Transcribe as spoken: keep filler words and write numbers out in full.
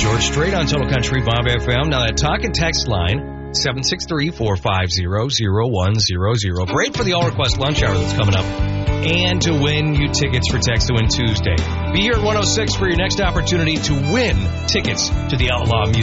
George Strait on Total Country Bob F M. Now that talk and text line, seven six three, four five zero, zero one zero zero. Great for the All Request Lunch Hour that's coming up. And to win you tickets for Text to Win Tuesday. Be here at one oh six for your next opportunity to win tickets to the Outlaw Music